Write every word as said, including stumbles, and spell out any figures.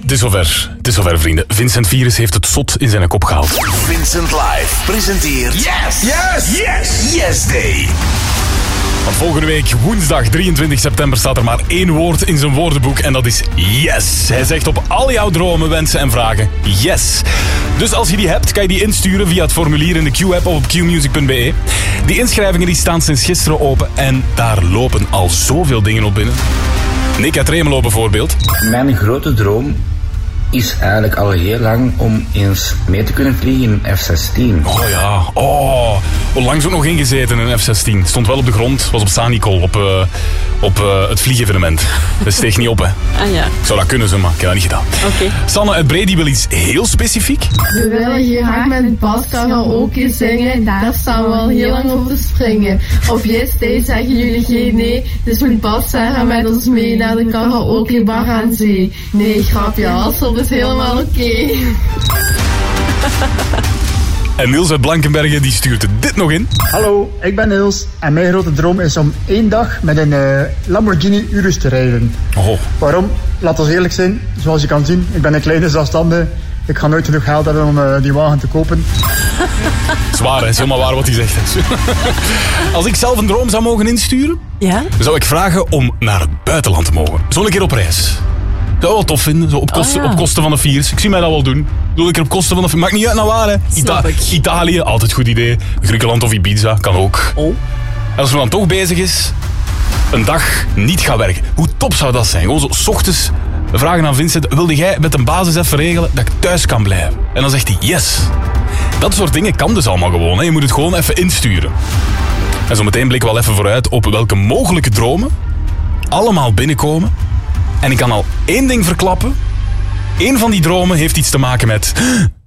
Het is zover. Het is zover, vrienden. Vincent Virus heeft het zot in zijn kop gehaald. Vincent Live presenteert Yes! Yes! Yes! Yes Day. Want volgende week, woensdag drieëntwintig september, staat er maar één woord in zijn woordenboek en dat is yes. Hij zegt op al jouw dromen, wensen en vragen yes. Dus als je die hebt, kan je die insturen via het formulier in de Q-app of op q music punt b e. Die inschrijvingen die staan sinds gisteren open en daar lopen al zoveel dingen op binnen. Nick uit Remelo bijvoorbeeld. Mijn grote droom is eigenlijk al heel lang om eens mee te kunnen vliegen in een F zestien. Oh ja, oh. Onlangs ook nog ingezeten in een F zestien. Stond wel op de grond, was op Sanicol, op, uh, op uh, het vliegevenement. Dat steeg niet op, hè. Ah ja. Ik zou dat kunnen, zo, maar ik heb dat niet gedaan. Oké. Okay. Sanne uit Bree, die wil iets heel specifiek. We willen graag met Bas karaoke zingen. Daar staan we al heel lang op te springen. Op Yes Day zeggen jullie geen nee. Dus moet Bas Sarah met ons mee naar de karaokebar aan zee. Nee, grapje, Hassel is helemaal oké. Okay. En Niels uit Blankenbergen die stuurt dit nog in. Hallo, ik ben Niels en mijn grote droom is om één dag met een uh, Lamborghini Urus te rijden. Oh. Waarom? Laat ons eerlijk zijn, zoals je kan zien, ik ben een kleine zelfstandige. Ik ga nooit genoeg geld hebben om uh, die wagen te kopen. Zwaar, hè? Is helemaal waar wat hij zegt. Als ik zelf een droom zou mogen insturen, ja? zou ik vragen om naar het buitenland te mogen. Zo een keer op reis. Dat wel tof vinden, zo op, kosten, oh, ja. op kosten van de viers. Ik zie mij dat wel doen. Doe ik er op kosten van de viers. Maakt niet uit naar waar, hè. Ita- Italië, altijd goed idee. Griekenland of Ibiza, kan ook. Oh. En als we dan toch bezig is, een dag niet gaan werken. Hoe top zou dat zijn? Gewoon zo, 's ochtends vragen aan Vincent, wilde jij met een basis even regelen dat ik thuis kan blijven? En dan zegt hij, yes. Dat soort dingen kan dus allemaal gewoon, hè. Je moet het gewoon even insturen. En zo meteen blikken we wel even vooruit op welke mogelijke dromen allemaal binnenkomen. En ik kan al één ding verklappen. Eén van die dromen heeft iets te maken met